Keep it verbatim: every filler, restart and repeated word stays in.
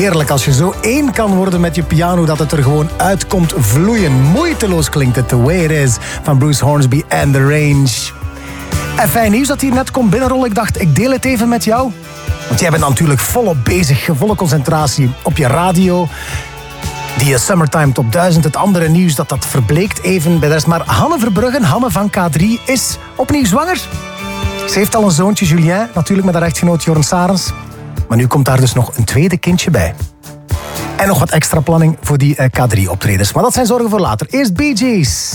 heerlijk als je zo één kan worden met je piano dat het er gewoon uitkomt vloeien. Moeiteloos klinkt het, The Way It Is van Bruce Hornsby en The Range. En fijn nieuws dat hier net komt binnenrollen. Ik dacht, ik deel het even met jou. Want jij bent natuurlijk volop bezig, volle concentratie op je radio. Die Summertime Top duizend, het andere nieuws, dat dat verbleekt even bij de rest. Maar Hanne Verbruggen, Hanne van K drie, is opnieuw zwanger. Ze heeft al een zoontje, Julien, natuurlijk met haar echtgenoot Jorn Sarens. Maar nu komt daar dus nog een tweede kindje bij. En nog wat extra planning voor die K drie optredens. Maar dat zijn zorgen voor later. Eerst Bee Gees.